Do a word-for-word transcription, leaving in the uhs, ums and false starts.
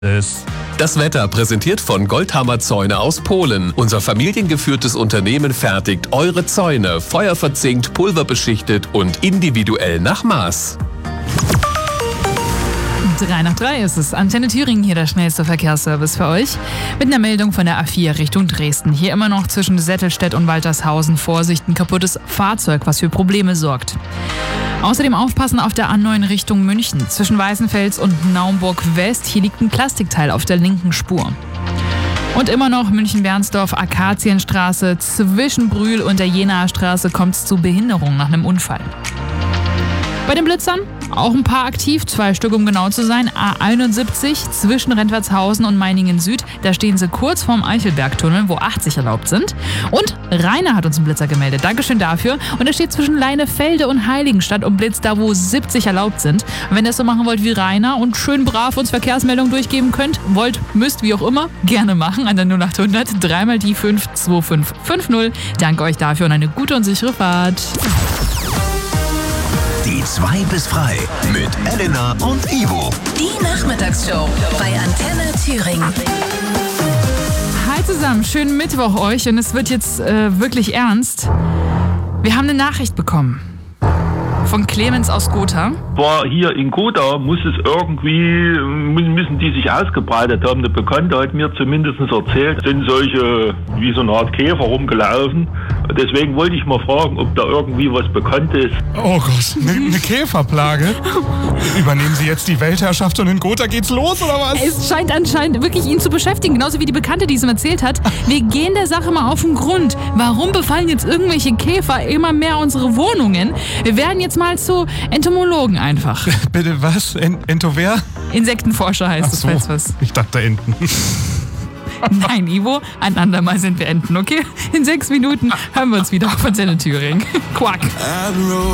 Das Wetter präsentiert von Goldhammer Zäune aus Polen. Unser familiengeführtes Unternehmen fertigt eure Zäune, feuerverzinkt, pulverbeschichtet und individuell nach Maß. drei nach drei ist es. Antenne Thüringen, hier der schnellste Verkehrsservice für euch. Mit einer Meldung von der A vier Richtung Dresden. Hier immer noch zwischen Settelstedt und Waltershausen. Vorsicht, ein kaputtes Fahrzeug, was für Probleme sorgt. Außerdem aufpassen auf der A neun Richtung München. Zwischen Weißenfels und Naumburg West. Hier liegt ein Plastikteil auf der linken Spur. Und immer noch München-Bernsdorf, Akazienstraße. Zwischen Brühl und der Jenaer Straße kommt es zu Behinderungen nach einem Unfall. Bei den Blitzern auch ein paar aktiv, zwei Stück um genau zu sein. A einundsiebzig zwischen Rentwertshausen und Meiningen Süd. Da stehen sie kurz vorm Eichelbergtunnel, wo achtzig erlaubt sind. Und Rainer hat uns einen Blitzer gemeldet. Dankeschön dafür. Und er steht zwischen Leinefelde und Heiligenstadt und blitzt da, wo siebzig erlaubt sind. Und wenn ihr das so machen wollt wie Rainer und schön brav uns Verkehrsmeldungen durchgeben könnt, wollt, müsst, wie auch immer, gerne machen an der null acht hundert, dreimal die fünf zwei fünf fünf null. Danke euch dafür und eine gute und sichere Fahrt. Die zwei bis frei mit Elena und Ivo. Die Nachmittagsshow bei Antenne Thüringen. Hi zusammen, schönen Mittwoch euch und es wird jetzt äh, wirklich ernst. Wir haben eine Nachricht bekommen von Clemens aus Gotha. War hier in Gotha, muss es irgendwie, müssen die sich ausgebreitet haben. Eine Bekannte hat mir zumindest erzählt, sind solche, wie so eine Art Käfer rumgelaufen. Deswegen wollte ich mal fragen, ob da irgendwie was bekannt ist. Oh Gott, eine ne Käferplage? Übernehmen Sie jetzt die Weltherrschaft und in Gotha geht's los, oder was? Es scheint anscheinend wirklich ihn zu beschäftigen, genauso wie die Bekannte, die es ihm erzählt hat. Wir gehen der Sache mal auf den Grund. Warum befallen jetzt irgendwelche Käfer immer mehr unsere Wohnungen? Wir werden jetzt mal zu Entomologen einfach. Bitte was? En Ento wer? Insektenforscher heißt Ach es, so, falls was. ich dachte Enten. Nein, Ivo, ein andermal sind wir Enten, okay? In sechs Minuten hören wir uns wieder auf Antenne Thüringen. Quack.